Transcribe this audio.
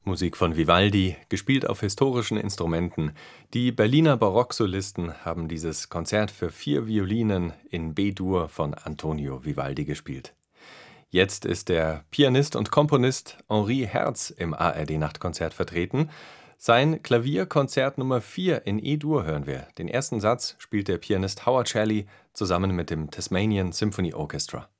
Musik von Vivaldi, gespielt auf historischen Instrumenten. Die Berliner Barocksolisten haben dieses Konzert für 4 Violinen in B-Dur von Antonio Vivaldi gespielt. Jetzt ist der Pianist und Komponist Henri Herz im ARD-Nachtkonzert vertreten. Sein Klavierkonzert Nummer 4 in E-Dur hören wir. Den ersten Satz spielt der Pianist Howard Shelley zusammen mit dem Tasmanian Symphony Orchestra.